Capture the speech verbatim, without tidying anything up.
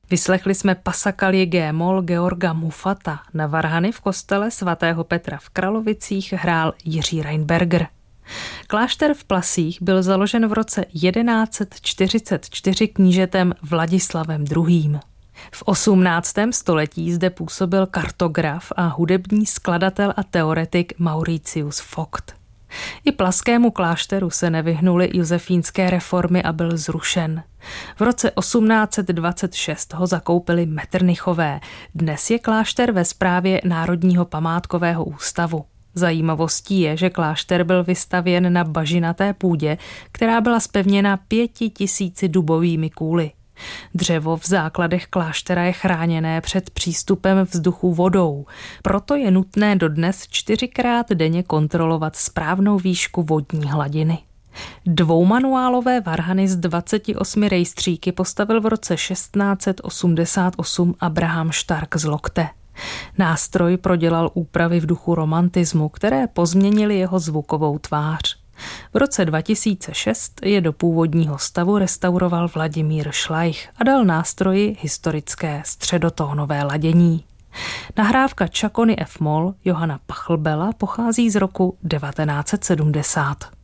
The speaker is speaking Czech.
Vyslechli jsme Passacaglie G-moll Georga Muffata. Na varhany v kostele svatého Petra v Kralovicích hrál Jiří Reinberger. Klášter v Plasích byl založen v roce jedenáct set čtyřicet čtyři knížetem Vladislavem druhým. V osmnáctém století zde působil kartograf a hudební skladatel a teoretik Mauritius Vogt. I plaskému klášteru se nevyhnuly josefínské reformy a byl zrušen. V roce osmnáct set dvacet šest ho zakoupili Metternichové. Dnes je klášter ve správě Národního památkového ústavu. Zajímavostí je, že klášter byl vystavěn na bažinaté půdě, která byla zpevněna pěti tisíci dubovými kůly. Dřevo v základech kláštera je chráněné před přístupem vzduchu vodou, proto je nutné dodnes čtyřikrát denně kontrolovat správnou výšku vodní hladiny. Dvoumanuálové varhany s dvaceti osmi rejstříky postavil v roce šestnáct set osmdesát osm Abraham Stark z Lokte. Nástroj prodělal úpravy v duchu romantismu, které pozměnily jeho zvukovou tvář. V roce dva tisíce šest je do původního stavu restauroval Vladimír Šlajch a dal nástroji historické středotónové ladění. Nahrávka Čakony F-moll Johana Pachlbela pochází z roku devatenáct set sedmdesát.